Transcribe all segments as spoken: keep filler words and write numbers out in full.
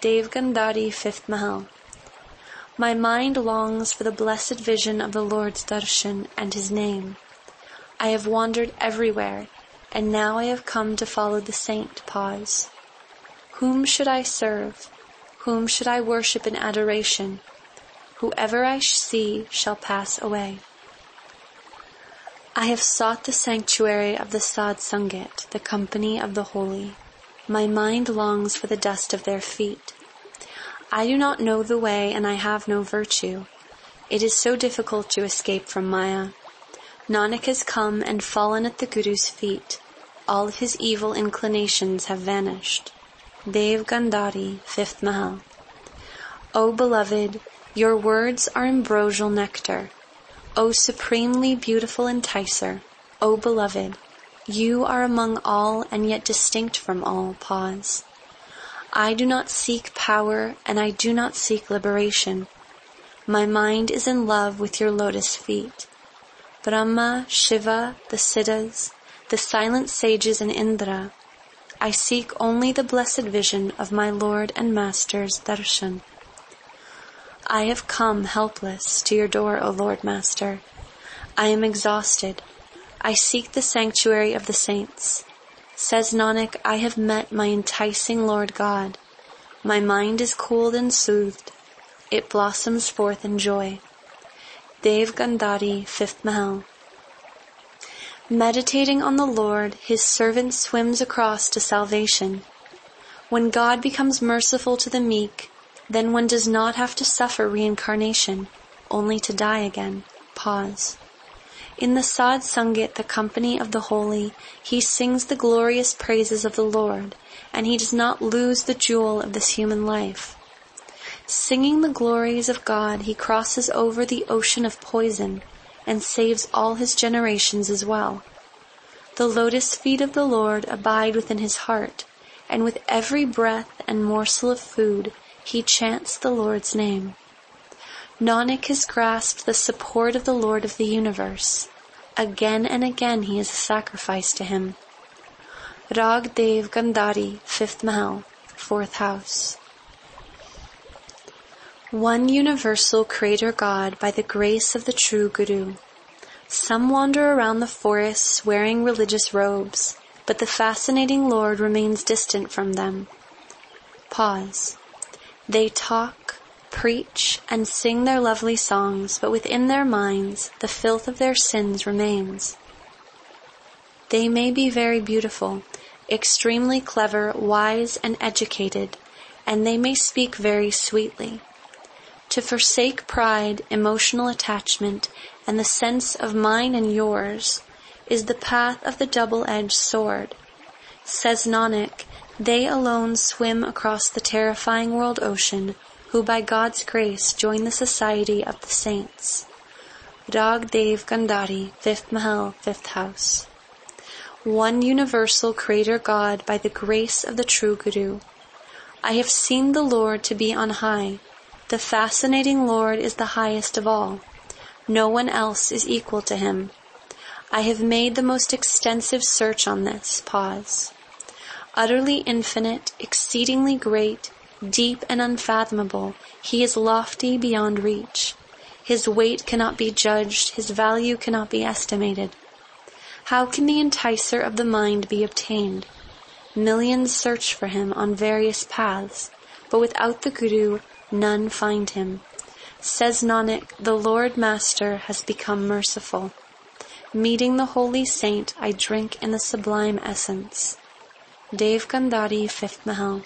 Dev Gandhari, fifth Mahal. My mind longs for the blessed vision of the Lord's darshan and His name. I have wandered everywhere, and now I have come to follow the saint. Pause. Whom should I serve? Whom should I worship in adoration? Whoever I see shall pass away. I have sought the sanctuary of the Sadh Sangat, the company of the holy. My mind longs for the dust of their feet. I do not know the way, and I have no virtue. It is so difficult to escape from Maya. Nanak has come and fallen at the Guru's feet. All of his evil inclinations have vanished. Dev Gandhari, fifth Mahal. O beloved, your words are ambrosial nectar. O supremely beautiful enticer, O beloved, you are among all and yet distinct from all. Pause. I do not seek power and I do not seek liberation. My mind is in love with your lotus feet. Brahma, Shiva, the Siddhas, the silent sages and Indra, I seek only the blessed vision of my Lord and Master's darshan. I have come helpless to your door, O Lord Master. I am exhausted. I seek the sanctuary of the saints. Says Nanak, I have met my enticing Lord God. My mind is cooled and soothed. It blossoms forth in joy. Dev Gandhari, fifth Mahal. Meditating on the Lord, His servant swims across to salvation. When God becomes merciful to the meek, then one does not have to suffer reincarnation, only to die again. Pause. In the Sadh Sangat, the company of the holy, he sings the glorious praises of the Lord, and he does not lose the jewel of this human life. Singing the glories of God, he crosses over the ocean of poison and saves all his generations as well. The lotus feet of the Lord abide within his heart, and with every breath and morsel of food, he chants the Lord's name. Nanak has grasped the support of the Lord of the universe. Again and again he is a sacrifice to him. Rag Dev Gandhari, fifth Mahal, fourth house. One universal Creator God by the grace of the true Guru. Some wander around the forests wearing religious robes, but the fascinating Lord remains distant from them. Pause. They talk, preach, and sing their lovely songs, but within their minds the filth of their sins remains. They may be very beautiful, extremely clever, wise, and educated, and they may speak very sweetly. To forsake pride, emotional attachment, and the sense of mine and yours is the path of the double-edged sword. Says Nanak, they alone swim across the terrifying world ocean, who by God's grace join the society of the saints. Rag Dev Gandhari, fifth Mahal, fifth house. One universal Creator God by the grace of the true Guru. I have seen the Lord to be on high. The fascinating Lord is the highest of all. No one else is equal to him. I have made the most extensive search on this. Pause. Utterly infinite, exceedingly great, deep and unfathomable, he is lofty beyond reach. His weight cannot be judged, his value cannot be estimated. How can the enticer of the mind be obtained? Millions search for him on various paths, but without the Guru, none find him. Says Nanak, the Lord Master has become merciful. Meeting the holy saint, I drink in the sublime essence. Dev Gandhari, fifth Mahal.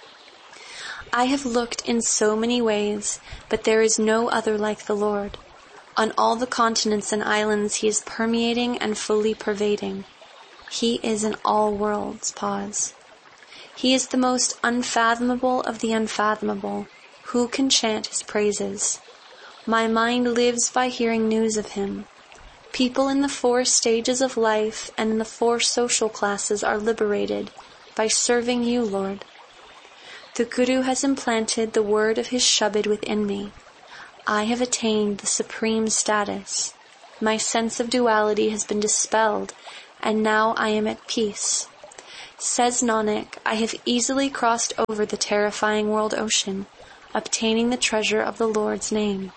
I have looked in so many ways, but there is no other like the Lord. On all the continents and islands he is permeating and fully pervading. He is in all worlds. Pause. He is the most unfathomable of the unfathomable. Who can chant his praises? My mind lives by hearing news of him. People in the four stages of life and in the four social classes are liberated by serving you, Lord. The Guru has implanted the word of his Shabad within me. I have attained the supreme status. My sense of duality has been dispelled, and now I am at peace. Says Nanak, I have easily crossed over the terrifying world ocean, obtaining the treasure of the Lord's name.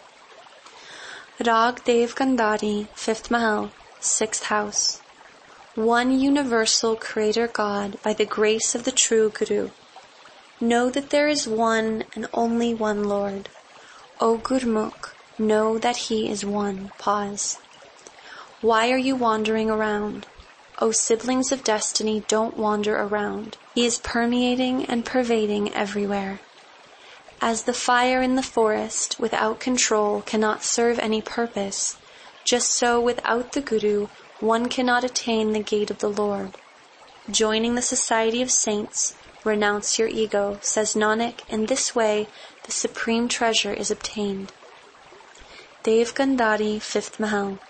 Rag Dev Gandhari, fifth Mahal, sixth house. One universal Creator God by the grace of the true Guru. Know that there is one and only one Lord. O Gurmukh, know that He is one. Pause. Why are you wandering around? O siblings of destiny, don't wander around. He is permeating and pervading everywhere. As the fire in the forest, without control, cannot serve any purpose, just so without the Guru, one cannot attain the gate of the Lord. Joining the society of saints, renounce your ego, says Nanak, in this way the supreme treasure is obtained. Dev Gandhari, fifth Mahal.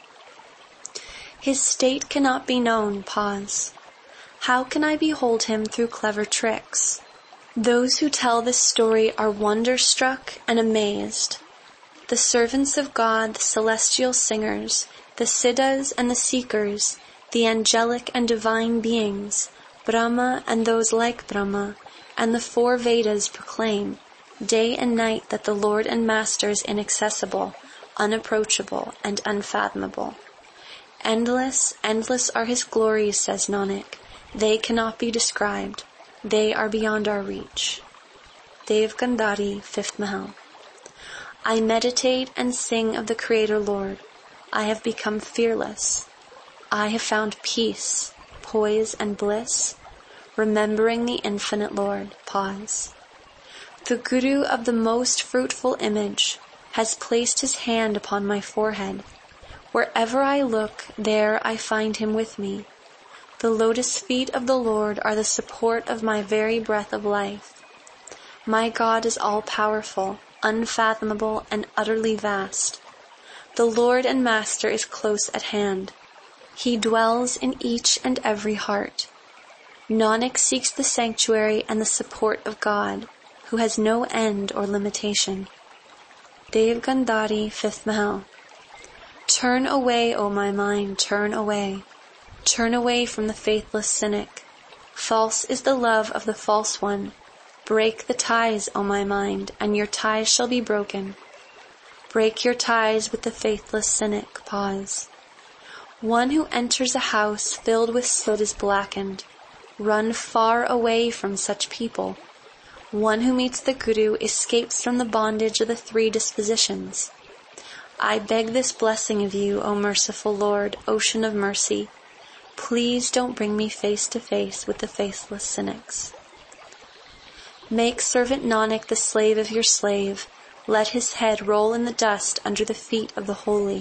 His state cannot be known. Pause. How can I behold him through clever tricks? Those who tell this story are wonderstruck and amazed. The servants of God, the celestial singers, the siddhas and the seekers, the angelic and divine beings, Brahma and those like Brahma, and the four Vedas proclaim, day and night, that the Lord and Master is inaccessible, unapproachable, and unfathomable. Endless, endless are His glories, says Nanak. They cannot be described. They are beyond our reach. Dev Gandhari, fifth Mahal. I meditate and sing of the Creator Lord. I have become fearless. I have found peace, poise, and bliss, remembering the infinite Lord. Pause. The Guru of the most fruitful image has placed his hand upon my forehead. Wherever I look, there I find him with me. The lotus feet of the Lord are the support of my very breath of life. My God is all-powerful, unfathomable, and utterly vast. The Lord and Master is close at hand. He dwells in each and every heart. Nanak seeks the sanctuary and the support of God, who has no end or limitation. Dev Gandhari, fifth Mahal. Turn away, O my mind, turn away. Turn away from the faithless cynic. False is the love of the false one. Break the ties, O my mind, and your ties shall be broken. Break your ties with the faithless cynic. Pause. One who enters a house filled with soot is blackened. Run far away from such people. One who meets the Guru escapes from the bondage of the three dispositions. I beg this blessing of you, O merciful Lord, ocean of mercy. Please don't bring me face to face with the faithless cynics. Make servant Nanak the slave of your slave. Let his head roll in the dust under the feet of the holy.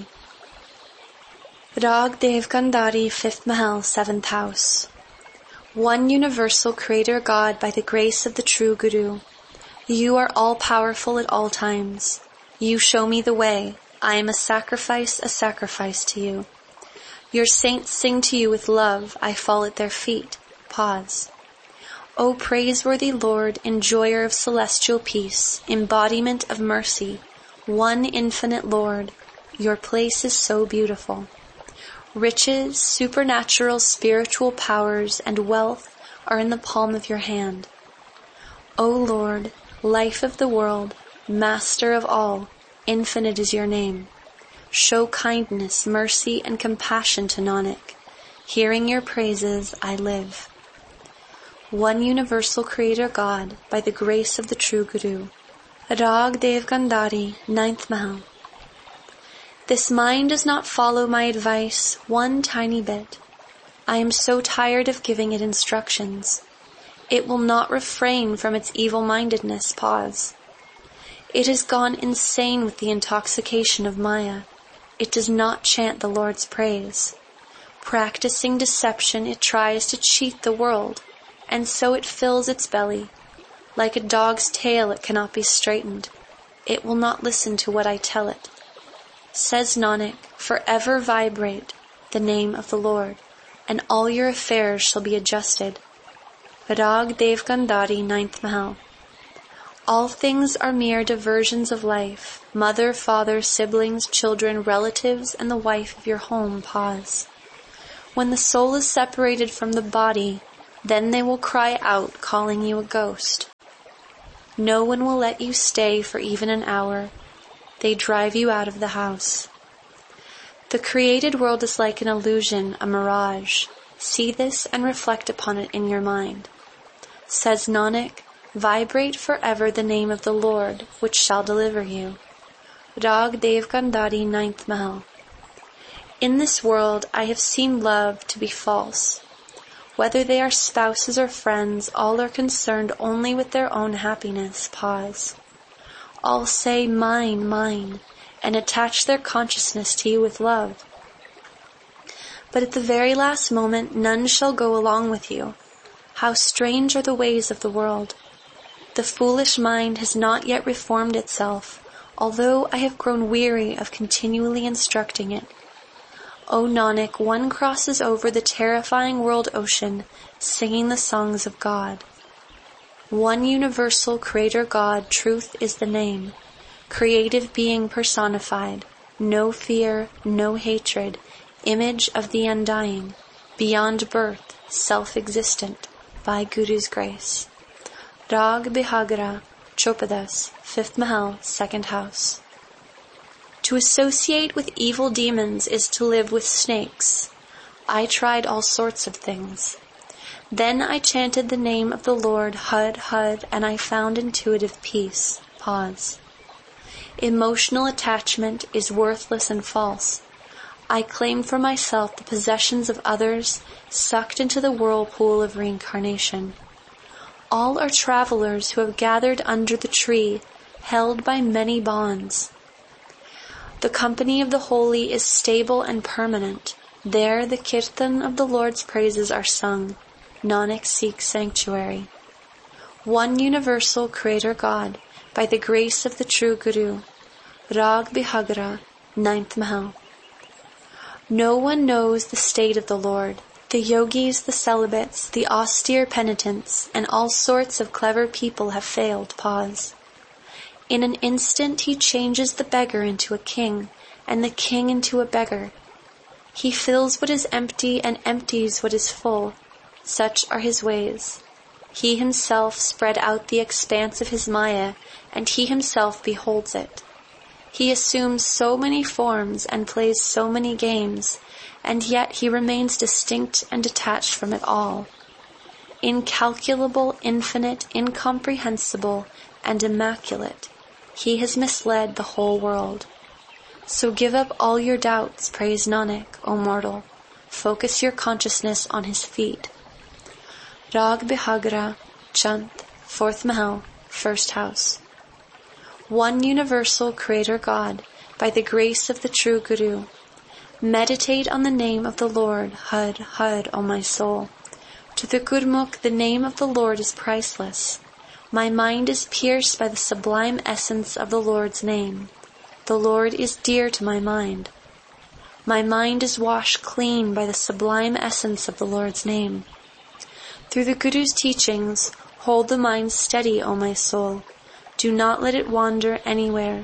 Rag Dev Gandhari, fifth Mahal, seventh house. One universal Creator God by the grace of the true Guru. You are all-powerful at all times. You show me the way. I am a sacrifice, a sacrifice to you. Your saints sing to you with love. I fall at their feet. Pause. O praiseworthy Lord, enjoyer of celestial peace, embodiment of mercy, one infinite Lord, your place is so beautiful. Riches, supernatural spiritual powers, and wealth are in the palm of your hand. O Lord, life of the world, Master of all, infinite is your name. Show kindness, mercy, and compassion to Nanak. Hearing your praises, I live. One universal Creator God, by the grace of the true Guru. Rag Dev Gandhari, ninth Mahal. This mind does not follow my advice one tiny bit. I am so tired of giving it instructions. It will not refrain from its evil-mindedness. Pause. It has gone insane with the intoxication of Maya. It does not chant the Lord's praise. Practicing deception, it tries to cheat the world, and so it fills its belly. Like a dog's tail, it cannot be straightened. It will not listen to what I tell it. Says Nanak, forever vibrate the name of the Lord, and all your affairs shall be adjusted. Rag Dev Gandhari, ninth Mahal. All things are mere diversions of life. Mother, father, siblings, children, relatives, and the wife of your home. Pause. When the soul is separated from the body, Then they will cry out, calling you a ghost. No one will let you stay for even an hour. They drive you out of the house. The created world is like an illusion, a mirage. See this and reflect upon it in your mind. Says Nanak, vibrate forever the name of the Lord, which shall deliver you. Rag Dev Gandhari, ninth Mahal. In this world I have seen love to be false. Whether they are spouses or friends, all are concerned only with their own happiness. Pause. All say, mine, mine, and attach their consciousness to you with love. But at the very last moment, none shall go along with you. How strange are the ways of the world. The foolish mind has not yet reformed itself, although I have grown weary of continually instructing it. O Nanak, one crosses over the terrifying world ocean, singing the songs of God. One universal Creator God, truth is the name, creative being personified, no fear, no hatred, image of the undying, beyond birth, self-existent, by Guru's grace. Rag Bihagra, Chopadas, fifth Mahal, second house. To associate with evil demons is to live with snakes. I tried all sorts of things. Then I chanted the name of the Lord, Hud, Hud, and I found intuitive peace. Pause. Emotional attachment is worthless and false. I claim for myself the possessions of others, sucked into the whirlpool of reincarnation. All are travelers who have gathered under the tree, held by many bonds. The company of the holy is stable and permanent. There the kirtan of the Lord's praises are sung. Nanak seeks sanctuary. One universal Creator God, by the grace of the true Guru. Rag Bihagra, ninth Mahal. No one knows the state of the Lord. The yogis, the celibates, the austere penitents, and all sorts of clever people have failed. Pause. In an instant he changes the beggar into a king, and the king into a beggar. He fills what is empty and empties what is full. Such are his ways. He himself spread out the expanse of his Maya, and he himself beholds it. He assumes so many forms and plays so many games, and yet he remains distinct and detached from it all. Incalculable, infinite, incomprehensible, and immaculate, he has misled the whole world. So give up all your doubts, praise Nanak, O mortal. Focus your consciousness on his feet. Rag Bihagra, Chant, fourth Mahal, first house. One universal Creator God, by the grace of the true Guru. Meditate on the name of the Lord, Hud, Hud, O my soul. To the Gurmukh, the name of the Lord is priceless. My mind is pierced by the sublime essence of the Lord's name. The Lord is dear to my mind. My mind is washed clean by the sublime essence of the Lord's name. Through the Guru's teachings, hold the mind steady, O my soul. Do not let it wander anywhere.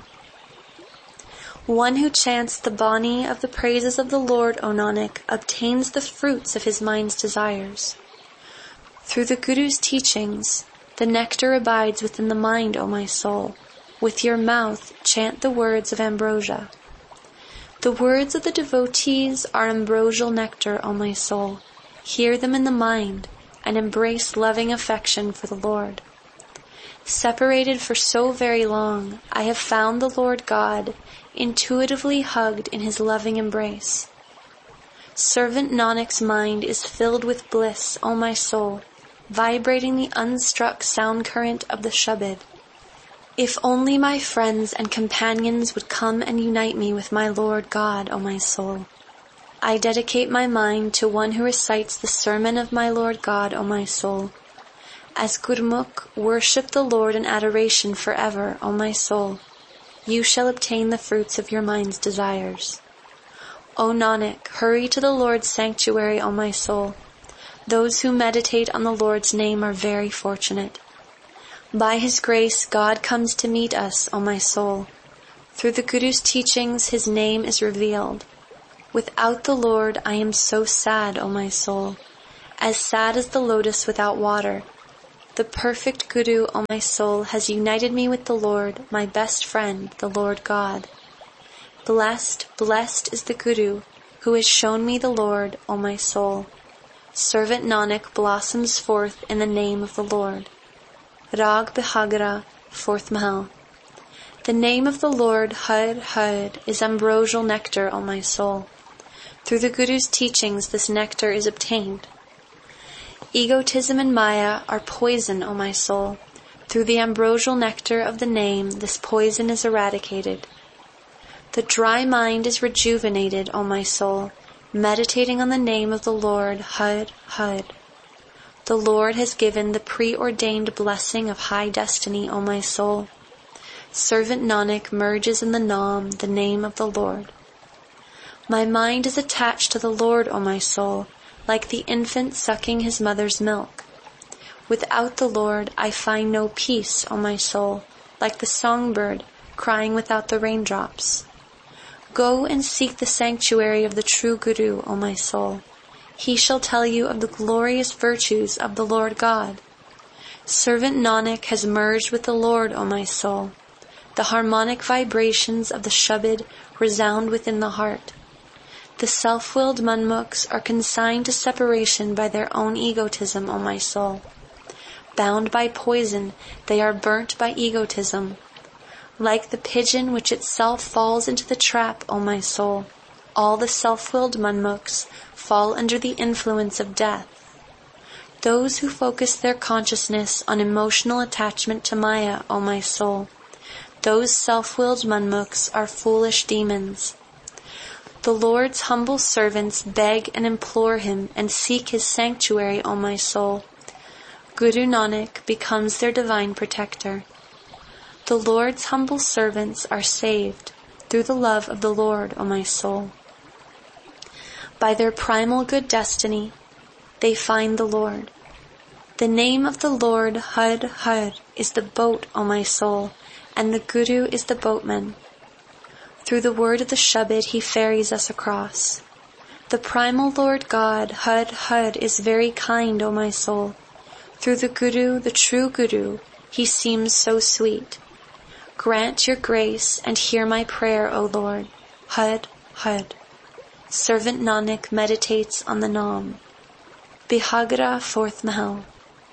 One who chants the Bani of the praises of the Lord, O Nanak, obtains the fruits of his mind's desires. Through the Guru's teachings, the nectar abides within the mind, O my soul. With your mouth, chant the words of ambrosia. The words of the devotees are ambrosial nectar, O my soul. Hear them in the mind, and embrace loving affection for the Lord. Separated for so very long, I have found the Lord God, intuitively hugged in his loving embrace. Servant Nanak's mind is filled with bliss, O my soul, vibrating the unstruck sound current of the Shabad. If only my friends and companions would come and unite me with my Lord God, O my soul. I dedicate my mind to one who recites the sermon of my Lord God, O my soul. As Gurmukh, worship the Lord in adoration forever, O my soul. You shall obtain the fruits of your mind's desires. O Nanak, hurry to the Lord's sanctuary, O my soul. Those who meditate on the Lord's name are very fortunate. By his grace, God comes to meet us, O my soul. Through the Guru's teachings, his name is revealed. Without the Lord, I am so sad, O my soul. as sad as the lotus without water. The perfect Guru, O my soul, has united me with the Lord, my best friend, the Lord God. Blessed, blessed is the Guru, who has shown me the Lord, O my soul. Servant Nanak blossoms forth in the name of the Lord. Rag Bihagra, fourth Mahal. The name of the Lord, Har Har, is ambrosial nectar, O my soul. Through the Guru's teachings this nectar is obtained. Egotism and Maya are poison, O my soul. Through the ambrosial nectar of the name this poison is eradicated. The dry mind is rejuvenated, O my soul, meditating on the name of the Lord, Har Har. The Lord has given the preordained blessing of high destiny, O my soul. Servant Nanak merges in the Nam, the name of the Lord. My mind is attached to the Lord, O my soul, like the infant sucking his mother's milk. Without the Lord I find no peace, O my soul, like the songbird crying without the raindrops. Go and seek the sanctuary of the true Guru, O my soul. He shall tell you of the glorious virtues of the Lord God. Servant Nanak has merged with the Lord, O my soul. The harmonic vibrations of the Shabad resound within the heart. The self-willed Manmukhs are consigned to separation by their own egotism, O my soul. Bound by poison, they are burnt by egotism. Like the pigeon which itself falls into the trap, O my soul, all the self-willed Manmukhs fall under the influence of death. Those who focus their consciousness on emotional attachment to Maya, O my soul, those self-willed Manmukhs are foolish demons. The Lord's humble servants beg and implore Him and seek His sanctuary, O my soul. Guru Nanak becomes their divine protector. The Lord's humble servants are saved through the love of the Lord, O my soul. By their primal good destiny, they find the Lord. The name of the Lord, Har Har, is the boat, O my soul, and the Guru is the boatman. Through the word of the Shabad he ferries us across. The primal Lord God, Har Har, is very kind, O my soul. Through the Guru, the true Guru, he seems so sweet. Grant your grace and hear my prayer, O Lord. Har Har. Servant Nanak meditates on the Nam. Bihagra, fourth Mahal.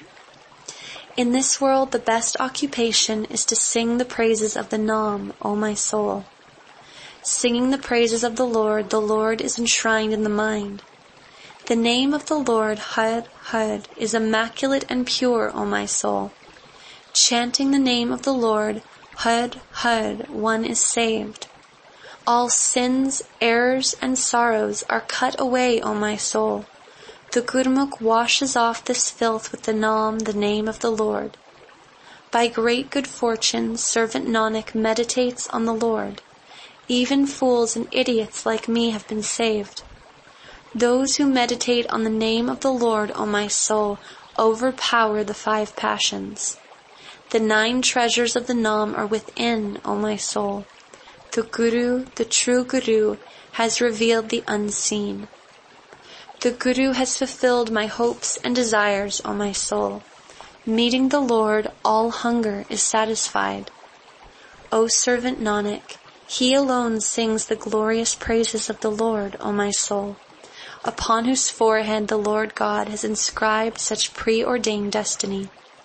In this world the best occupation is to sing the praises of the Nam, O my soul. Singing the praises of the Lord, the Lord is enshrined in the mind. The name of the Lord, Har Har, is immaculate and pure, O my soul. Chanting the name of the Lord, Har Har, one is saved. All sins, errors, and sorrows are cut away, O my soul. The Gurmukh washes off this filth with the Nam, the name of the Lord. By great good fortune, servant Nanak meditates on the Lord. Even fools and idiots like me have been saved. Those who meditate on the name of the Lord, O my soul, overpower the five passions. The nine treasures of the Nam are within, O my soul. The Guru, the true Guru, has revealed the unseen. The Guru has fulfilled my hopes and desires, O my soul. Meeting the Lord, all hunger is satisfied. O servant Nanak, he alone sings the glorious praises of the Lord, O my soul, upon whose forehead the Lord God has inscribed such preordained destiny.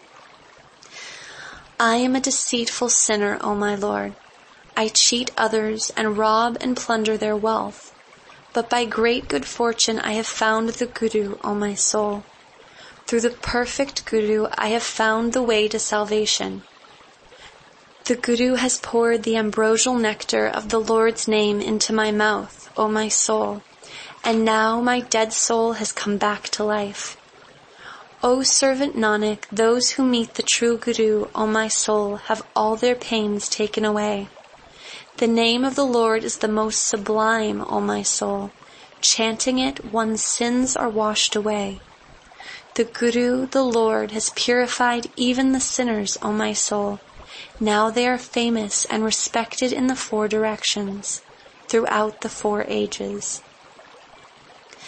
I am a deceitful sinner, O my Lord. I cheat others and rob and plunder their wealth. But by great good fortune I have found the Guru, O my soul. Through the perfect Guru I have found the way to salvation. The Guru has poured the ambrosial nectar of the Lord's name into my mouth, O my soul, and now my dead soul has come back to life. O servant Nanak, those who meet the true Guru, O my soul, have all their pains taken away. The name of the Lord is the most sublime, O my soul. Chanting it, one's sins are washed away. The Guru, the Lord, has purified even the sinners, O my soul. Now they are famous and respected in the four directions, throughout the four ages.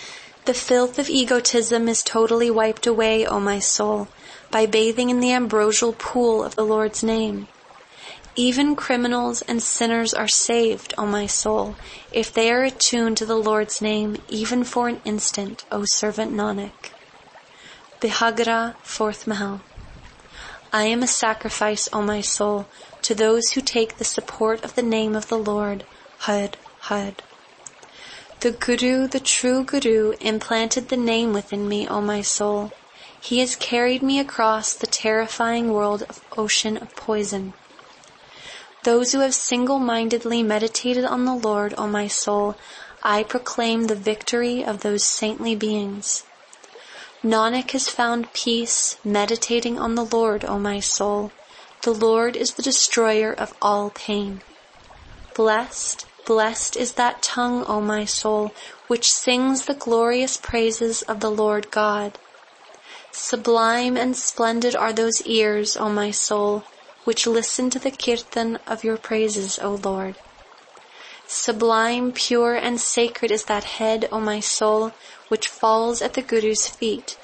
The filth of egotism is totally wiped away, O my soul, by bathing in the ambrosial pool of the Lord's name. Even criminals and sinners are saved, O my soul, if they are attuned to the Lord's name, even for an instant, O servant Nanak. Bihagara, fourth Mahal. I am a sacrifice, O my soul, to those who take the support of the name of the Lord, Had, Had. The Guru, the true Guru, implanted the name within me, O my soul. He has carried me across the terrifying world of ocean of poison. Those who have single-mindedly meditated on the Lord, O my soul, I proclaim the victory of those saintly beings. Nanak has found peace meditating on the Lord, O my soul. The Lord is the destroyer of all pain. Blessed, blessed is that tongue, O my soul, which sings the glorious praises of the Lord God. Sublime and splendid are those ears, O my soul, which listen to the kirtan of your praises, O Lord. Sublime, pure, and sacred is that head, O my soul, which falls at the Guru's feet.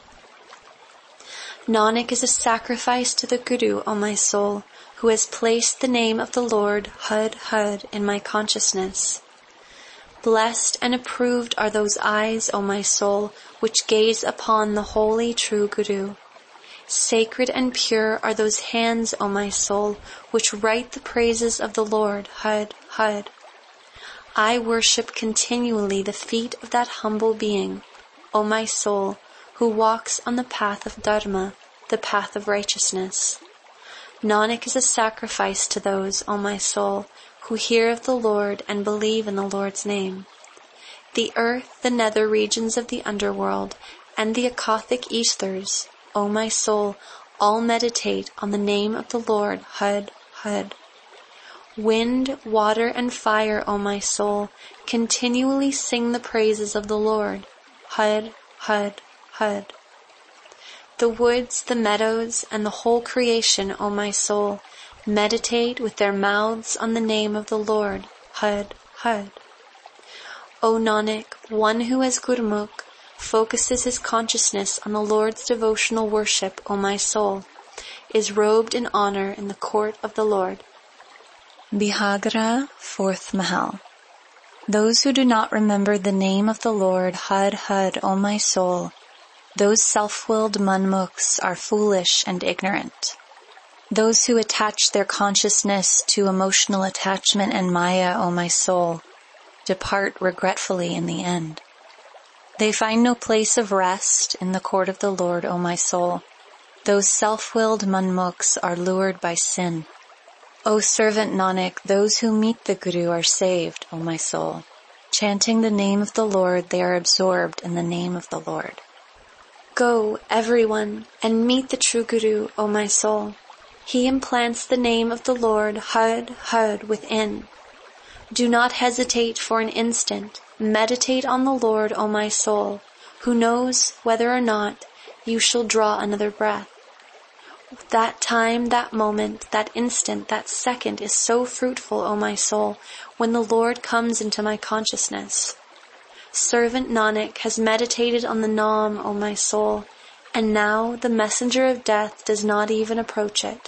Nanak is a sacrifice to the Guru, O my soul, who has placed the name of the Lord, Had, Had, in my consciousness. Blessed and approved are those eyes, O my soul, which gaze upon the holy true Guru. Sacred and pure are those hands, O my soul, which write the praises of the Lord, Had, Had. I worship continually the feet of that humble being, O my soul, who walks on the path of Dharma, the path of righteousness. Nanak is a sacrifice to those, O my soul, who hear of the Lord and believe in the Lord's name. The earth, the nether regions of the underworld, and the akathic ethers, O my soul, all meditate on the name of the Lord, Had, Had. Wind, water, and fire, O my soul, continually sing the praises of the Lord, Had, Had, Had. The woods, the meadows, and the whole creation, O my soul, meditate with their mouths on the name of the Lord, Had, Had. O Nanak, one who has Gurmukh focuses his consciousness on the Lord's devotional worship, O my soul, is robed in honor in the court of the Lord. Bihagara, fourth Mahal. Those who do not remember the name of the Lord, Had, Had, O my soul, those self-willed manmukhs are foolish and ignorant. Those who attach their consciousness to emotional attachment and maya, O my soul, depart regretfully in the end. They find no place of rest in the court of the Lord, O my soul. Those self-willed manmukhs are lured by sin. O servant Nanak, those who meet the Guru are saved, O my soul. Chanting the name of the Lord, they are absorbed in the name of the Lord. Go, everyone, and meet the true Guru, O my soul. He implants the name of the Lord, Had, Had, within. Do not hesitate for an instant. Meditate on the Lord, O my soul, who knows whether or not you shall draw another breath. That time, that moment, that instant, that second is so fruitful, O my soul, when the Lord comes into my consciousness. Servant Nanak has meditated on the Naam, O my soul, and now the messenger of death does not even approach it.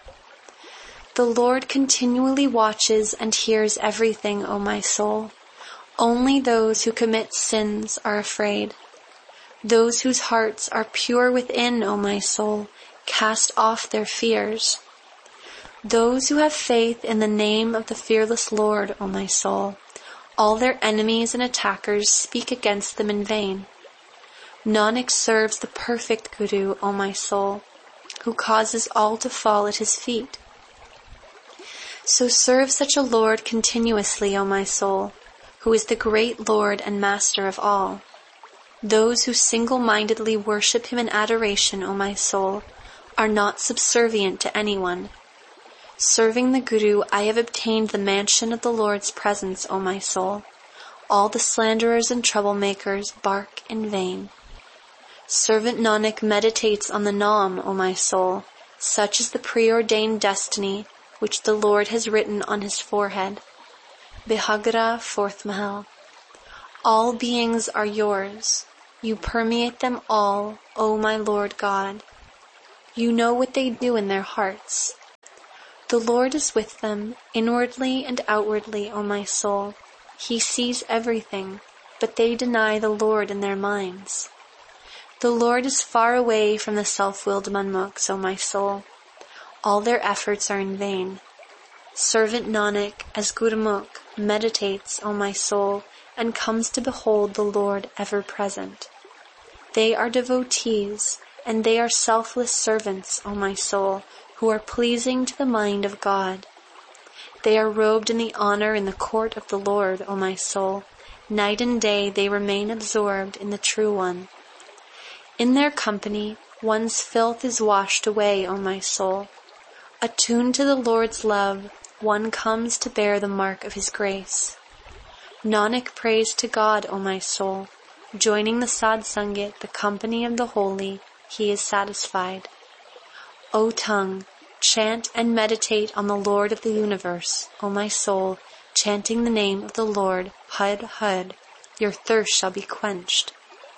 The Lord continually watches and hears everything, O my soul. Only those who commit sins are afraid. Those whose hearts are pure within, O my soul, cast off their fears. Those who have faith in the name of the fearless Lord, O my soul, all their enemies and attackers speak against them in vain. Nanak serves the perfect Guru, O my soul, who causes all to fall at his feet. So serve such a Lord continuously, O my soul, who is the great Lord and Master of all. Those who single-mindedly worship him in adoration, O my soul, are not subservient to anyone. Serving the Guru, I have obtained the mansion of the Lord's presence, O my soul. All the slanderers and troublemakers bark in vain. Servant Nanak meditates on the Naam, O my soul. Such is the preordained destiny which the Lord has written on his forehead. Bihagara, fourth Mahal. All beings are yours. You permeate them all, O my Lord God. You know what they do in their hearts. The Lord is with them, inwardly and outwardly, O my soul. He sees everything, but they deny the Lord in their minds. The Lord is far away from the self-willed Manmukhs, O my soul. All their efforts are in vain. Servant Nanak, as Gurmukh, meditates, O my soul, and comes to behold the Lord ever present. They are devotees, and they are selfless servants, O my soul, who are pleasing to the mind of God. They are robed in the honor in the court of the Lord, O my soul. Night and day they remain absorbed in the True One. In their company, one's filth is washed away, O my soul. Attuned to the Lord's love, one comes to bear the mark of His grace. Nanak prays to God, O my soul. Joining the Sad Sangat, the company of the holy, he is satisfied. O tongue, chant and meditate on the Lord of the universe, O my soul, chanting the name of the Lord, Hud Hud, your thirst shall be quenched.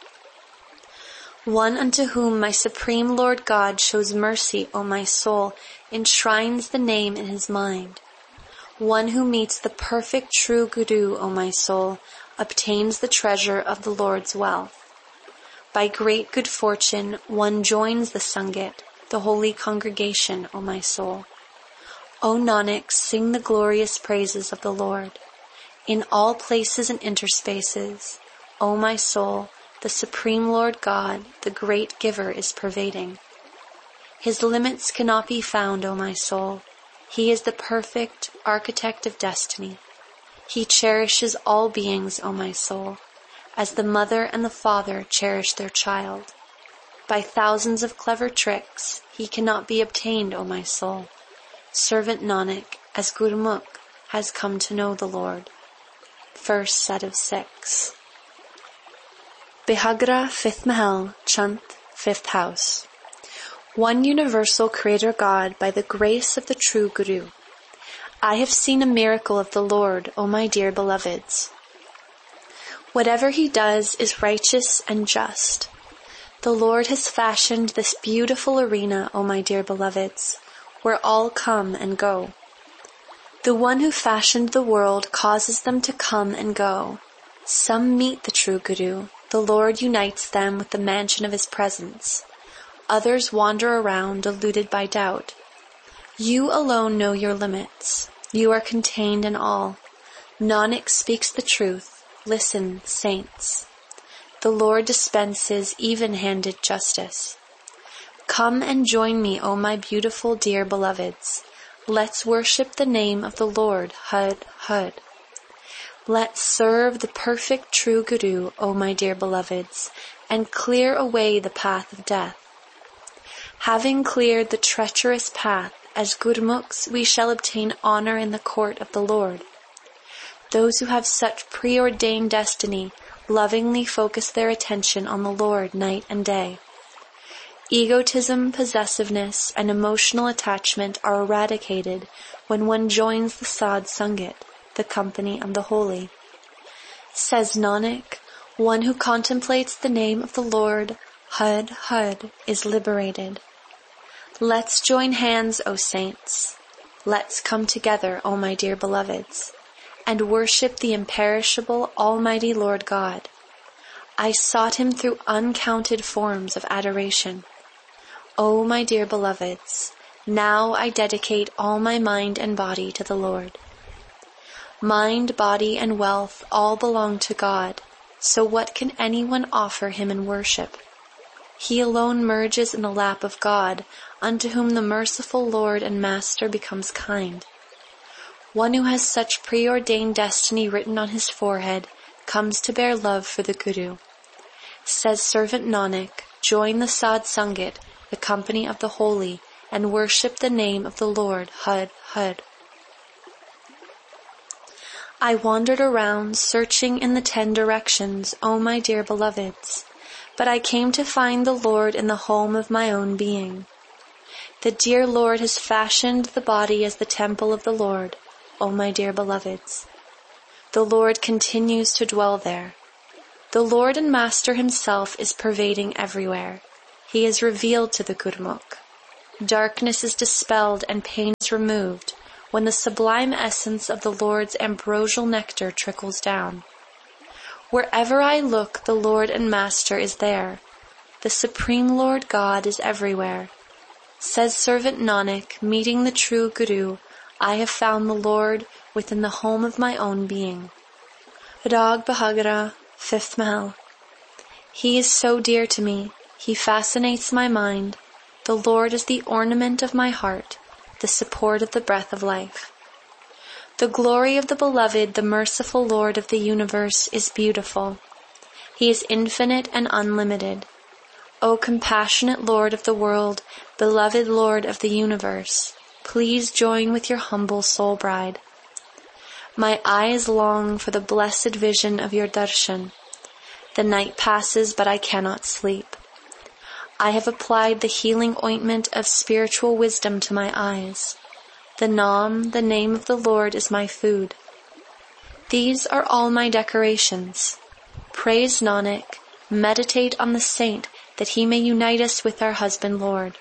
One unto whom my supreme Lord God shows mercy, O my soul, enshrines the name in his mind. One who meets the perfect true Guru, O my soul, obtains the treasure of the Lord's wealth. By great good fortune, one joins the Sangat, the holy congregation, O my soul. O Nanak, sing the glorious praises of the Lord. In all places and interspaces, O my soul, the Supreme Lord God, the great Giver, is pervading. His limits cannot be found, O my soul. He is the perfect architect of destiny. He cherishes all beings, O my soul, as the mother and the father cherish their child. By thousands of clever tricks, he cannot be obtained, O my soul. Servant Nanak, as Gurmukh, has come to know the Lord. First set of six. Bihagra, fifth Mahal, Chant, fifth house. One universal Creator God by the grace of the true Guru. I have seen a miracle of the Lord, O my dear beloveds. Whatever He does is righteous and just. The Lord has fashioned this beautiful arena, O my dear beloveds, where all come and go. The one who fashioned the world causes them to come and go. Some meet the true Guru. The Lord unites them with the mansion of His presence. Others wander around, deluded by doubt. You alone know your limits. You are contained in all. Nanak speaks the truth. Listen, saints. The Lord dispenses even-handed justice. Come and join me, O my beautiful dear beloveds. Let's worship the name of the Lord, Hud Hud. Let's serve the perfect true Guru, O my dear beloveds, and clear away the path of death. Having cleared the treacherous path, as Gurmukhs we shall obtain honor in the court of the Lord. Those who have such preordained destiny lovingly focus their attention on the Lord night and day. Egotism, possessiveness, and emotional attachment are eradicated when one joins the Sad Sangat, the company of the holy. Says Nanak, one who contemplates the name of the Lord, Hud Hud, is liberated. Let's join hands, O saints. Let's come together, O my dear beloveds, and worship the imperishable Almighty Lord God. I sought Him through uncounted forms of adoration. O my dear beloveds, now I dedicate all my mind and body to the Lord. Mind, body, and wealth all belong to God, so what can anyone offer Him in worship? He alone merges in the lap of God, unto whom the merciful Lord and Master becomes kind. One who has such preordained destiny written on his forehead comes to bear love for the Guru. Says Servant Nanak, join the Sad Sangat, the company of the holy, and worship the name of the Lord, Hud Hud. I wandered around, searching in the ten directions, O my dear beloveds, but I came to find the Lord in the home of my own being. The dear Lord has fashioned the body as the temple of the Lord, O my dear beloveds. The Lord continues to dwell there. The Lord and Master himself is pervading everywhere. He is revealed to the Gurmukh. Darkness is dispelled and pain is removed when the sublime essence of the Lord's ambrosial nectar trickles down. Wherever I look, the Lord and Master is there. The Supreme Lord God is everywhere. Says servant Nanak, meeting the true Guru, I have found the Lord within the home of my own being. Rag Bahagra, Fifth Mahal. He is so dear to me. He fascinates my mind. The Lord is the ornament of my heart, the support of the breath of life. The glory of the beloved, the merciful Lord of the universe, is beautiful. He is infinite and unlimited. O compassionate Lord of the world, beloved Lord of the universe, please join with your humble soul bride. My eyes long for the blessed vision of your darshan. The night passes, but I cannot sleep. I have applied the healing ointment of spiritual wisdom to my eyes. The Naam, the name of the Lord, is my food. These are all my decorations. Praise Nanak, meditate on the saint that he may unite us with our husband Lord.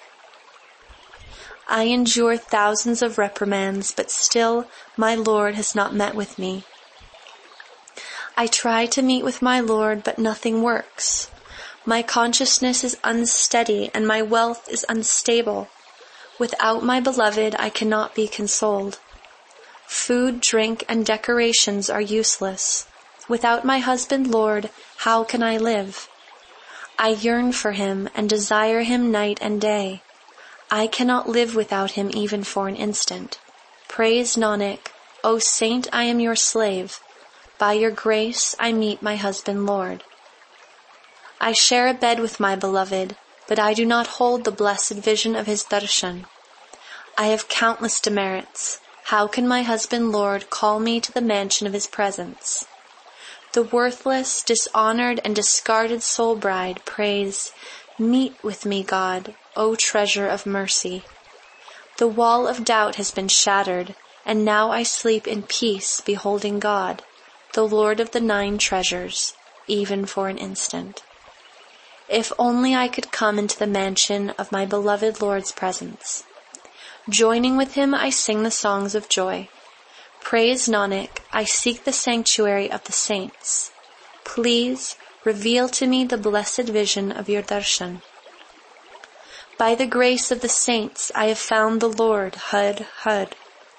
I endure thousands of reprimands, but still my Lord has not met with me. I try to meet with my Lord, but nothing works. My consciousness is unsteady and my wealth is unstable. Without my beloved, I cannot be consoled. Food, drink, and decorations are useless. Without my husband Lord, how can I live? I yearn for him and desire him night and day. I cannot live without him even for an instant. Praise Nanak, O saint, I am your slave. By your grace I meet my husband Lord. I share a bed with my beloved, but I do not hold the blessed vision of his darshan. I have countless demerits. How can my husband Lord call me to the mansion of his presence? The worthless, dishonored, and discarded soul bride prays, meet with me, God, O treasure of mercy. The wall of doubt has been shattered, and now I sleep in peace beholding God, the Lord of the nine treasures, even for an instant. If only I could come into the mansion of my beloved Lord's presence. Joining with him, I sing the songs of joy. Praise Nanak, I seek the sanctuary of the saints. Please reveal to me the blessed vision of your darshan. By the grace of the saints, I have found the Lord, Hud, Hud.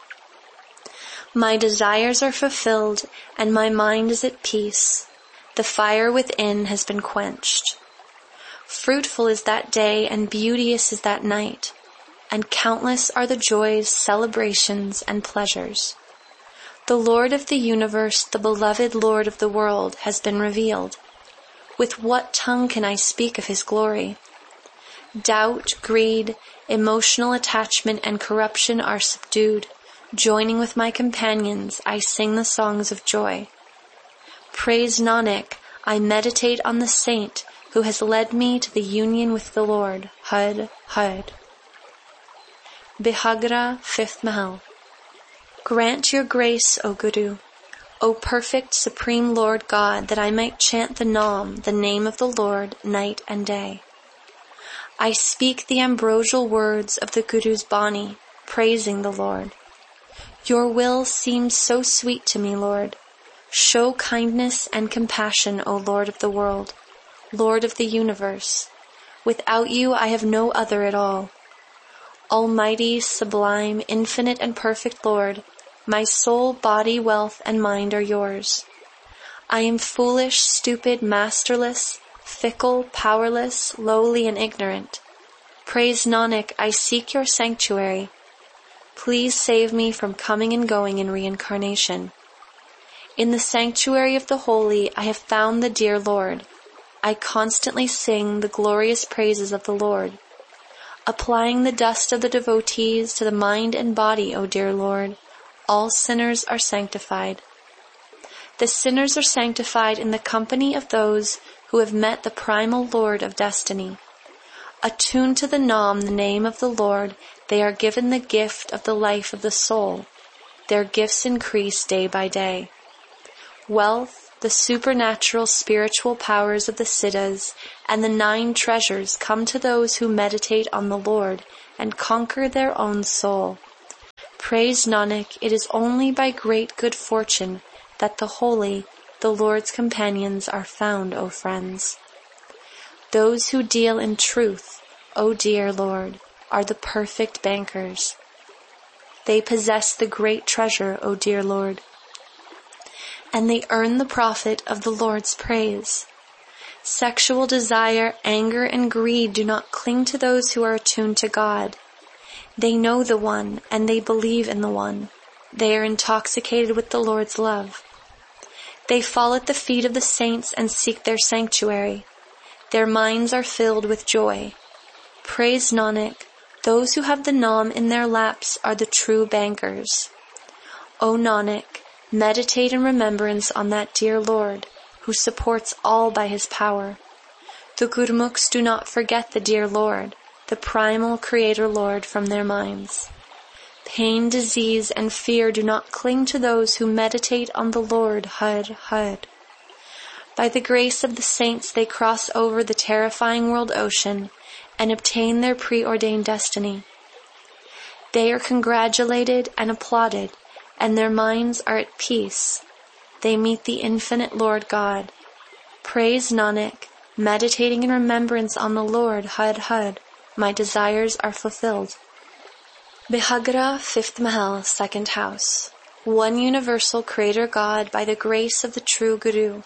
My desires are fulfilled, and my mind is at peace. The fire within has been quenched. Fruitful is that day, and beauteous is that night, and countless are the joys, celebrations, and pleasures. The Lord of the universe, the beloved Lord of the world, has been revealed. With what tongue can I speak of his glory? Doubt, greed, emotional attachment, and corruption are subdued. Joining with my companions, I sing the songs of joy. Praise Nanak, I meditate on the saint who has led me to the union with the Lord, Hud, Hud. Bihagra, Fifth Mahal. Grant your grace, O Guru, O perfect Supreme Lord God, that I might chant the Naam, the name of the Lord, night and day. I speak the ambrosial words of the Guru's Bani, praising the Lord. Your will seems so sweet to me, Lord. Show kindness and compassion, O Lord of the world, Lord of the universe. Without you, I have no other at all. Almighty, sublime, infinite, and perfect Lord, my soul, body, wealth, and mind are yours. I am foolish, stupid, masterless, fickle, powerless, lowly, and ignorant. Praise Nanak, I seek your sanctuary. Please save me from coming and going in reincarnation. In the sanctuary of the holy, I have found the dear Lord. I constantly sing the glorious praises of the Lord. Applying the dust of the devotees to the mind and body, O dear Lord, all sinners are sanctified. The sinners are sanctified in the company of those who have met the primal Lord of destiny. Attuned to the Naam, the name of the Lord, they are given the gift of the life of the soul. Their gifts increase day by day. Wealth, The supernatural spiritual powers of the Siddhas and the nine treasures come to those who meditate on the Lord and conquer their own soul. Praise Nanak, it is only by great good fortune that the holy, the Lord's companions, are found, O friends. Those who deal in truth, O dear Lord, are the perfect bankers. They possess the great treasure, O dear Lord, and they earn the profit of the Lord's praise. Sexual desire, anger, and greed do not cling to those who are attuned to God. They know the One, and they believe in the One. They are intoxicated with the Lord's love. They fall at the feet of the saints and seek their sanctuary. Their minds are filled with joy. Praise Nanak, those who have the Nam in their laps are the true bankers. O Nanak, meditate in remembrance on that dear Lord, who supports all by his power. The Gurmukhs do not forget the dear Lord, the primal Creator Lord, from their minds. Pain, disease, and fear do not cling to those who meditate on the Lord, Har, Har. By the grace of the saints they cross over the terrifying world ocean and obtain their preordained destiny. They are congratulated and applauded, and their minds are at peace. They meet the infinite Lord God. Praise Nanak, meditating in remembrance on the Lord, Har Har, my desires are fulfilled. Bihagra, fifth Mahal, second house. One universal Creator God by the grace of the true Guru.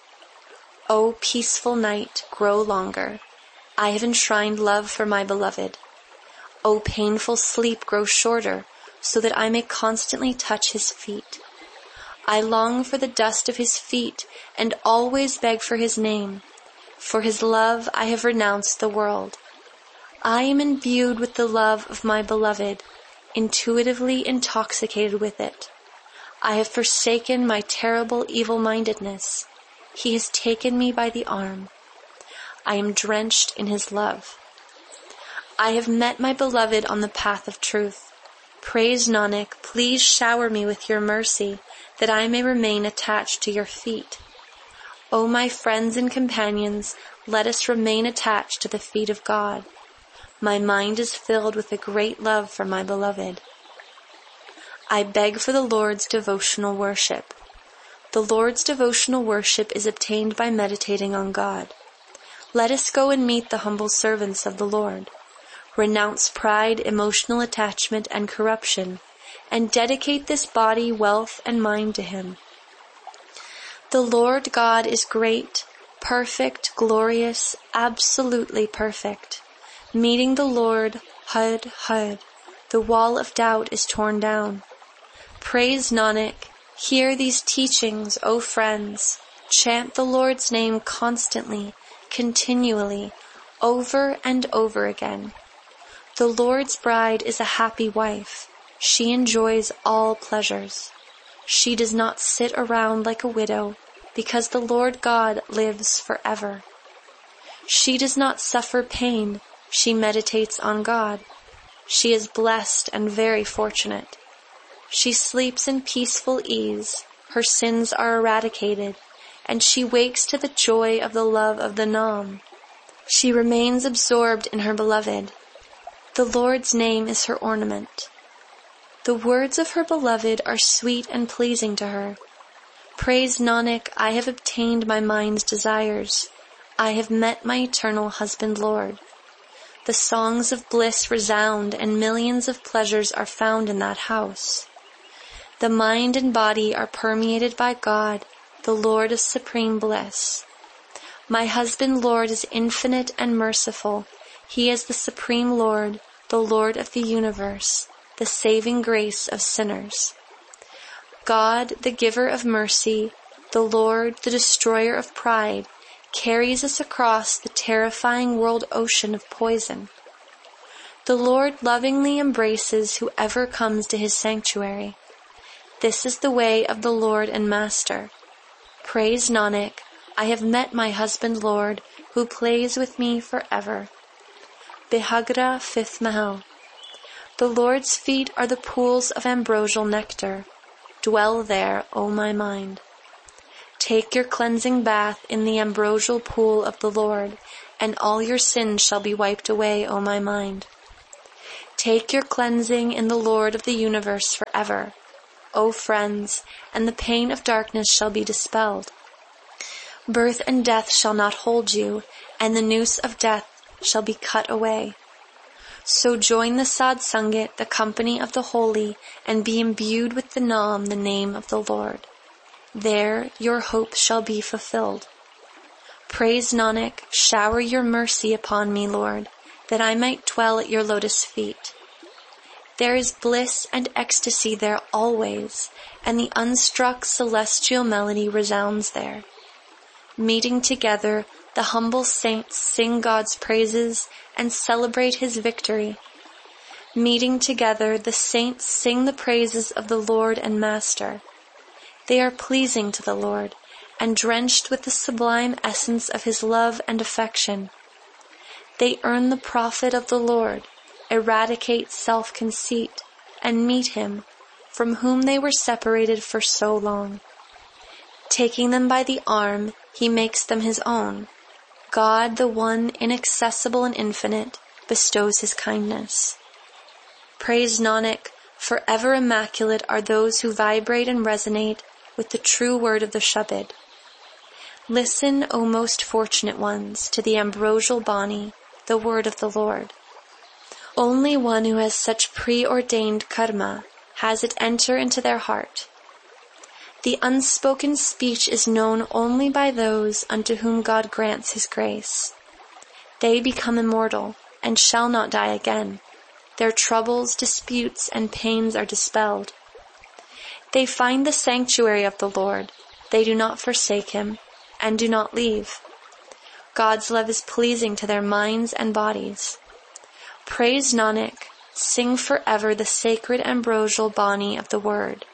O peaceful night, grow longer. I have enshrined love for my beloved. O painful sleep, grow shorter, so that I may constantly touch his feet. I long for the dust of his feet and always beg for his name. For his love I have renounced the world. I am imbued with the love of my beloved, intuitively intoxicated with it. I have forsaken my terrible evil-mindedness. He has taken me by the arm. I am drenched in his love. I have met my beloved on the path of truth. Praise Nanak, please shower me with your mercy, that I may remain attached to your feet. O my friends and companions, let us remain attached to the feet of God. My mind is filled with a great love for my beloved. I beg for the Lord's devotional worship. The Lord's devotional worship is obtained by meditating on God. Let us go and meet the humble servants of the Lord. Renounce pride, emotional attachment, and corruption, and dedicate this body, wealth, and mind to Him. The Lord God is great, perfect, glorious, absolutely perfect. Meeting the Lord, Har Har, the wall of doubt is torn down. Praise Nanak, hear these teachings, O friends. Chant the Lord's name constantly, continually, over and over again. The Lord's bride is a happy wife. She enjoys all pleasures. She does not sit around like a widow, because the Lord God lives forever. She does not suffer pain. She meditates on God. She is blessed and very fortunate. She sleeps in peaceful ease. Her sins are eradicated, and she wakes to the joy of the love of the Nam. She remains absorbed in her beloved. The Lord's name is her ornament. The words of her beloved are sweet and pleasing to her. Praise Nanak, I have obtained my mind's desires. I have met my eternal husband Lord. The songs of bliss resound, and millions of pleasures are found in that house. The mind and body are permeated by God, the Lord of supreme bliss. My husband Lord is infinite and merciful. He is the supreme Lord, the Lord of the universe, the saving grace of sinners. God, the giver of mercy, the Lord, the destroyer of pride, carries us across the terrifying world ocean of poison. The Lord lovingly embraces whoever comes to his sanctuary. This is the way of the Lord and Master. Praise Nanak, I have met my husband Lord, who plays with me forever. Bihagra, fifth Mahal. The Lord's feet are the pools of ambrosial nectar. Dwell there, O my mind. Take your cleansing bath in the ambrosial pool of the Lord, and all your sins shall be wiped away, O my mind. Take your cleansing in the Lord of the universe forever, O friends, and the pain of darkness shall be dispelled. Birth and death shall not hold you, and the noose of death shall be cut away. So join the Sad Sangat, the company of the holy, and be imbued with the Nam, the name of the Lord. There your hope shall be fulfilled. Praise Nanak, shower your mercy upon me, Lord, that I might dwell at your lotus feet. There is bliss and ecstasy there always, and the unstruck celestial melody resounds there. Meeting together, the humble saints sing God's praises and celebrate his victory. Meeting together, the saints sing the praises of the Lord and Master. They are pleasing to the Lord, and drenched with the sublime essence of his love and affection. They earn the profit of the Lord, eradicate self-conceit, and meet him, from whom they were separated for so long. Taking them by the arm, he makes them his own. God, the one inaccessible and infinite, bestows his kindness. Praise Nanak, forever immaculate are those who vibrate and resonate with the true word of the Shabad. Listen, O most fortunate ones, to the ambrosial Bani, the word of the Lord. Only one who has such preordained karma has it enter into their heart. The unspoken speech is known only by those unto whom God grants his grace. They become immortal and shall not die again. Their troubles, disputes, and pains are dispelled. They find the sanctuary of the Lord. They do not forsake him and do not leave. God's love is pleasing to their minds and bodies. Praise Nanak, sing forever the sacred ambrosial Bani of the word.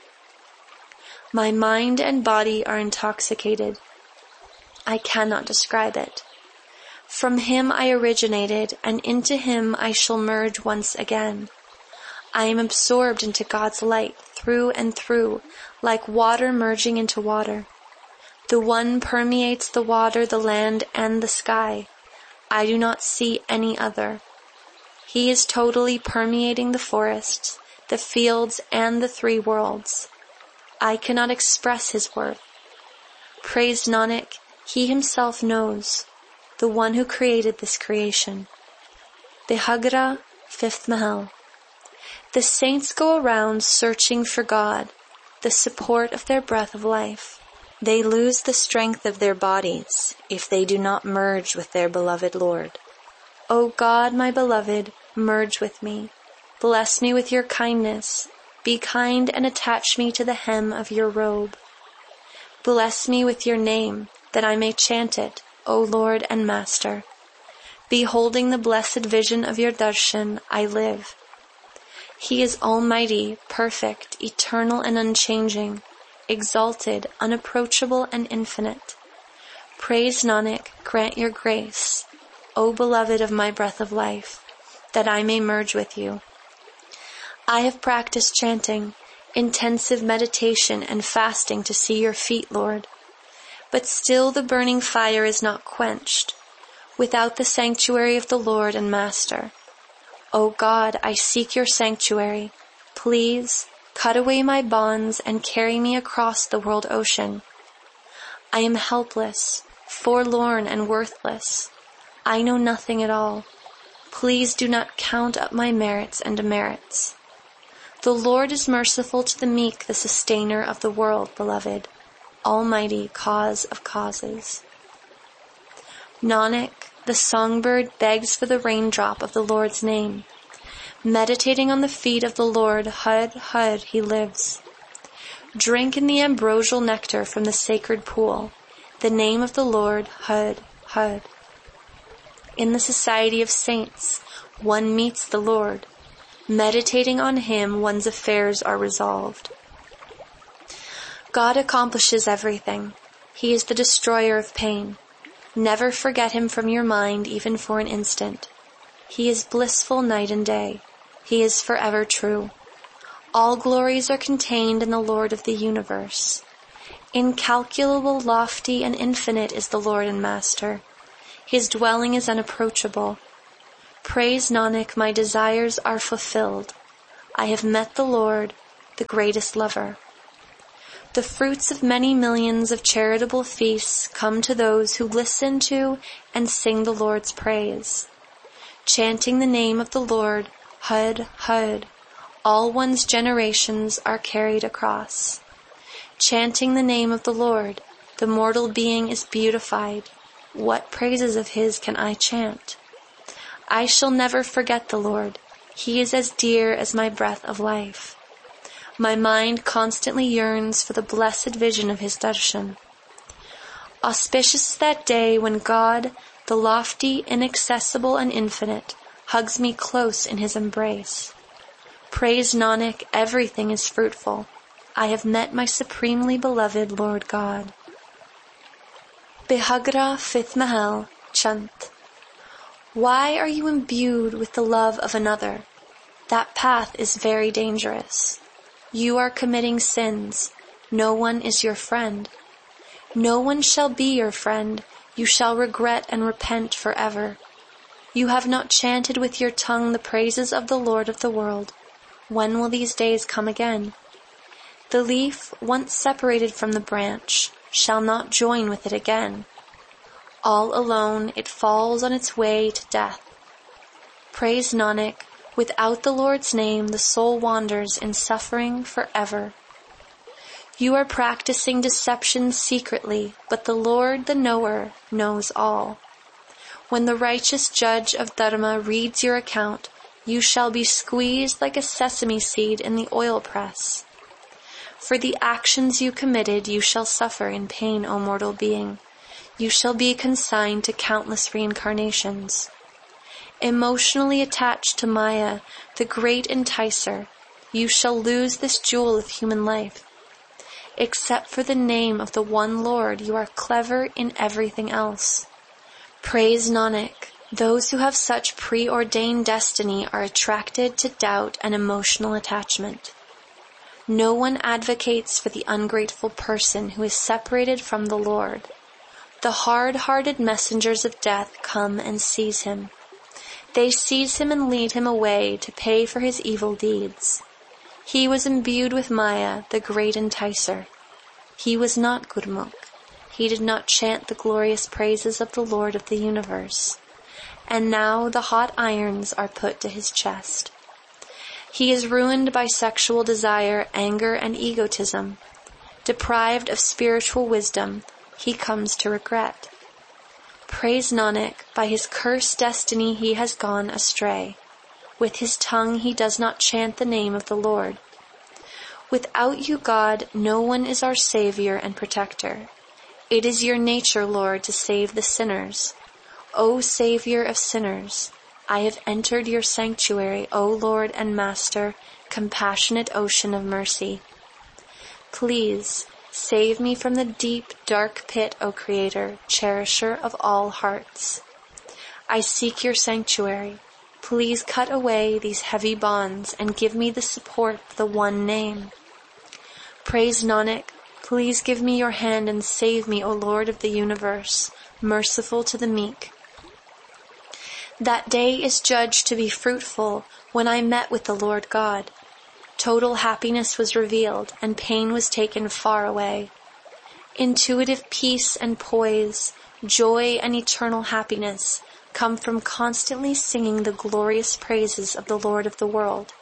My mind and body are intoxicated. I cannot describe it. From him I originated, and into him I shall merge once again. I am absorbed into God's light through and through, like water merging into water. The one permeates the water, the land, and the sky. I do not see any other. He is totally permeating the forests, the fields, and the three worlds. I cannot express his worth. Praise Nanak, he himself knows, the one who created this creation. Bihagra, fifth Mahal. The saints go around searching for God, the support of their breath of life. They lose the strength of their bodies if they do not merge with their beloved Lord. O God, my beloved, merge with me. Bless me with your kindness. Be kind and attach me to the hem of your robe. Bless me with your name, that I may chant it, O Lord and Master. Beholding the blessed vision of your darshan, I live. He is almighty, perfect, eternal and unchanging, exalted, unapproachable and infinite. Praise Nanak, grant your grace, O beloved of my breath of life, that I may merge with you. I have practiced chanting, intensive meditation and fasting to see your feet, Lord. But still the burning fire is not quenched, without the sanctuary of the Lord and Master. O God, I seek your sanctuary. Please, cut away my bonds and carry me across the world ocean. I am helpless, forlorn and worthless. I know nothing at all. Please do not count up my merits and demerits. The Lord is merciful to the meek, the sustainer of the world, beloved, almighty cause of causes. Nanak, the songbird begs for the raindrop of the Lord's name. Meditating on the feet of the Lord, Hud, Hud, he lives. Drink in the ambrosial nectar from the sacred pool, the name of the Lord, Hud, Hud. In the society of saints, one meets the Lord. Meditating on him, one's affairs are resolved. God accomplishes everything. He is the destroyer of pain. Never forget him from your mind, even for an instant. He is blissful night and day. He is forever true. All glories are contained in the Lord of the universe. Incalculable, lofty, and infinite is the Lord and Master. His dwelling is unapproachable. Praise Nanak, my desires are fulfilled. I have met the Lord, the greatest lover. The fruits of many millions of charitable feasts come to those who listen to and sing the Lord's praise. Chanting the name of the Lord, Hud, Hud, all one's generations are carried across. Chanting the name of the Lord, the mortal being is beautified. What praises of His can I chant? I shall never forget the Lord. He is as dear as my breath of life. My mind constantly yearns for the blessed vision of His darshan. Auspicious is that day when God, the lofty, inaccessible, and infinite, hugs me close in His embrace. Praise Nanak, everything is fruitful. I have met my supremely beloved Lord God. Bihagra, fifth Mahal, Chant. Why are you imbued with the love of another? That path is very dangerous. You are committing sins. No one is your friend. No one shall be your friend. You shall regret and repent forever. You have not chanted with your tongue the praises of the Lord of the world. When will these days come again? The leaf, once separated from the branch, shall not join with it again. All alone it falls on its way to death. Praise Nanak, without the Lord's name the soul wanders in suffering forever. You are practicing deception secretly, but the Lord, the knower, knows all. When the righteous judge of Dharma reads your account, you shall be squeezed like a sesame seed in the oil press. For the actions you committed, you shall suffer in pain, O mortal being. You shall be consigned to countless reincarnations. Emotionally attached to Maya, the great enticer, you shall lose this jewel of human life. Except for the name of the one Lord, you are clever in everything else. Praise Nanak. Those who have such preordained destiny are attracted to doubt and emotional attachment. No one advocates for the ungrateful person who is separated from the Lord. The hard-hearted messengers of death come and seize him. They seize him and lead him away to pay for his evil deeds. He was imbued with Maya, the great enticer. He was not Gurmukh. He did not chant the glorious praises of the Lord of the universe. And now the hot irons are put to his chest. He is ruined by sexual desire, anger, and egotism. Deprived of spiritual wisdom, he comes to regret. Praise Nanak, by his cursed destiny he has gone astray. With his tongue he does not chant the name of the Lord. Without you, God, no one is our Savior and Protector. It is your nature, Lord, to save the sinners. O Savior of sinners, I have entered your sanctuary, O Lord and Master, compassionate ocean of mercy. Please, save me from the deep, dark pit, O Creator, cherisher of all hearts. I seek your sanctuary. Please cut away these heavy bonds and give me the support of the one name. Praise Nanak, please give me your hand and save me, O Lord of the universe, merciful to the meek. That day is judged to be fruitful when I met with the Lord God. Total happiness was revealed and pain was taken far away. Intuitive peace and poise, joy and eternal happiness come from constantly singing the glorious praises of the Lord of the world.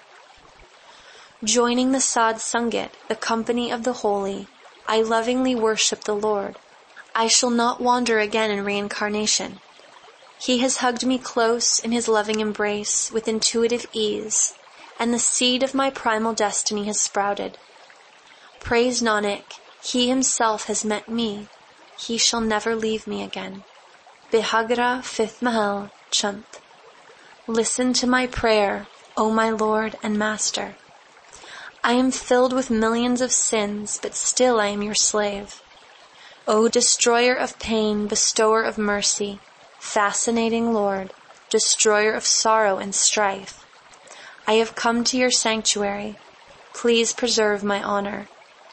Joining the Sadh Sangat, the company of the holy, I lovingly worship the Lord. I shall not wander again in reincarnation. He has hugged me close in his loving embrace with intuitive ease, and the seed of my primal destiny has sprouted. Praise Nanak, he himself has met me. He shall never leave me again. Bihagra, fifth Mahal, Chant. Listen to my prayer, O my Lord and Master. I am filled with millions of sins, but still I am your slave. O destroyer of pain, bestower of mercy, fascinating Lord, destroyer of sorrow and strife, I have come to your sanctuary. Please preserve my honor.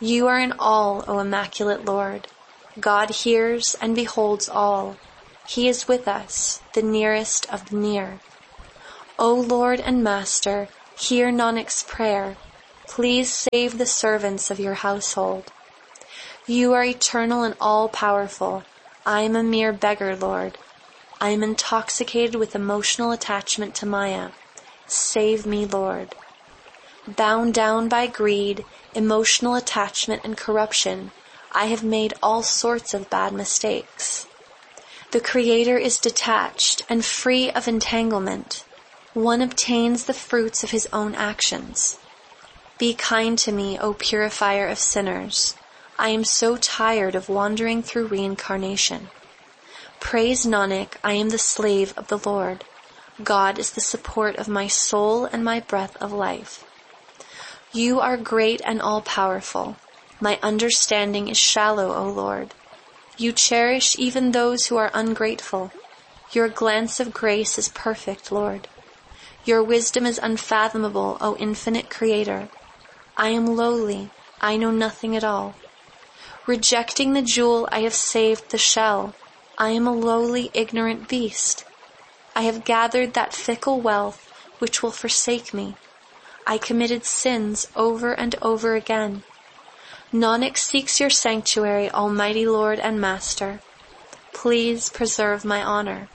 You are in all, O Immaculate Lord. God hears and beholds all. He is with us, the nearest of the near. O Lord and Master, hear Nanak's prayer. Please save the servants of your household. You are eternal and all-powerful. I am a mere beggar, Lord. I am intoxicated with emotional attachment to Maya. Save me, Lord. Bound down by greed, emotional attachment, and corruption, I have made all sorts of bad mistakes. The Creator is detached and free of entanglement. One obtains the fruits of his own actions. Be kind to me, O purifier of sinners. I am so tired of wandering through reincarnation. Praise Nanak, I am the slave of the Lord. God is the support of my soul and my breath of life. You are great and all-powerful. My understanding is shallow, O Lord. You cherish even those who are ungrateful. Your glance of grace is perfect, Lord. Your wisdom is unfathomable, O infinite Creator. I am lowly. I know nothing at all. Rejecting the jewel, I have saved the shell. I am a lowly, ignorant beast. I have gathered that fickle wealth which will forsake me. I committed sins over and over again. Nanak seeks your sanctuary, Almighty Lord and Master. Please preserve my honor.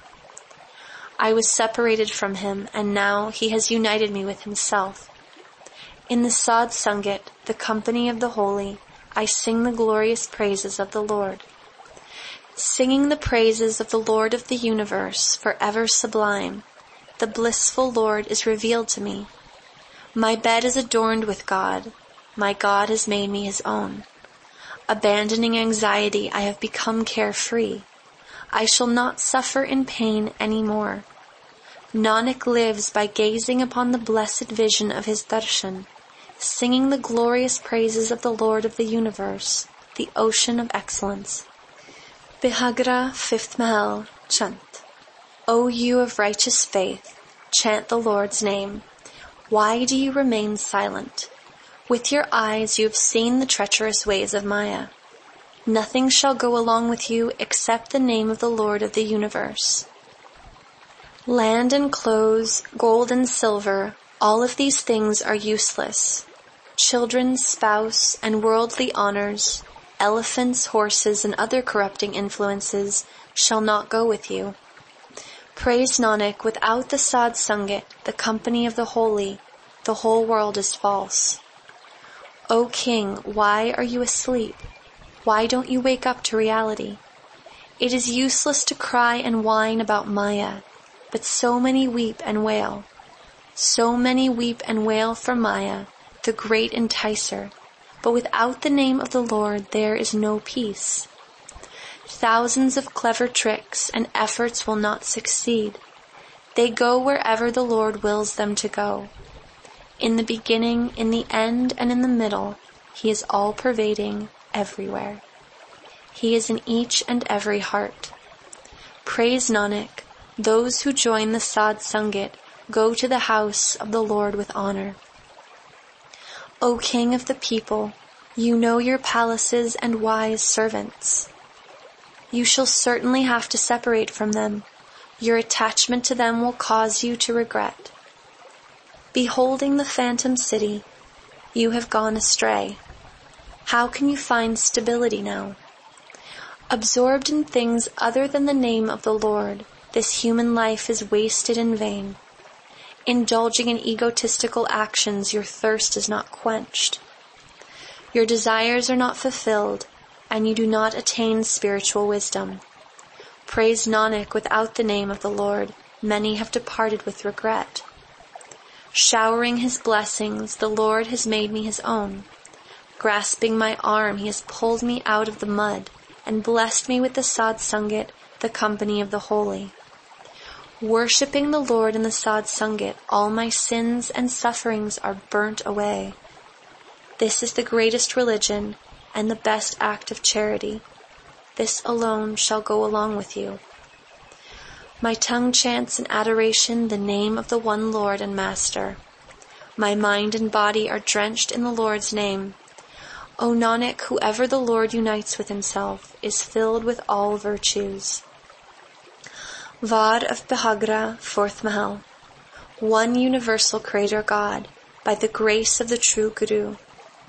I was separated from him, and now he has united me with himself. In the Sadh Sangat, the company of the holy, I sing the glorious praises of the Lord. Singing the praises of the Lord of the universe, forever sublime, the blissful Lord is revealed to me. My bed is adorned with God. My God has made me his own. Abandoning anxiety, I have become carefree. I shall not suffer in pain any more. Nanak lives by gazing upon the blessed vision of his darshan, singing the glorious praises of the Lord of the universe, the ocean of excellence. Bihagra, fifth Mahal, chant. O you of righteous faith, chant the Lord's name. Why do you remain silent? With your eyes you have seen the treacherous ways of Maya. Nothing shall go along with you except the name of the Lord of the universe. Land and clothes, gold and silver, all of these things are useless. Children, spouse, and worldly honors, elephants, horses, and other corrupting influences shall not go with you. Praise Nanak, without the Sadh Sangat, the company of the holy, the whole world is false. O King, why are you asleep? Why don't you wake up to reality? It is useless to cry and whine about Maya, but so many weep and wail. So many weep and wail for Maya, the great enticer, but without the name of the Lord there is no peace. Thousands of clever tricks and efforts will not succeed. They go wherever the Lord wills them to go. In the beginning, in the end, and in the middle, he is all-pervading everywhere. He is in each and every heart. Praise Nanak, those who join the Sadh Sangat go to the house of the Lord with honor. O King of the people, you know your palaces and wise servants. You shall certainly have to separate from them. Your attachment to them will cause you to regret. Beholding the phantom city, you have gone astray. How can you find stability now? Absorbed in things other than the name of the Lord, this human life is wasted in vain. Indulging in egotistical actions, your thirst is not quenched. Your desires are not fulfilled, and you do not attain spiritual wisdom. Praise Nanak, without the name of the Lord, many have departed with regret. Showering his blessings, the Lord has made me his own. Grasping my arm, he has pulled me out of the mud and blessed me with the Sadh Sangat, the company of the holy. Worshipping the Lord in the Sadh Sangat, all my sins and sufferings are burnt away. This is the greatest religion and the best act of charity. This alone shall go along with you. My tongue chants in adoration the name of the one Lord and Master. My mind and body are drenched in the Lord's name. O Nanak, whoever the Lord unites with himself is filled with all virtues. Vard of Bihagra, fourth Mahal. One universal Creator God, by the grace of the true Guru,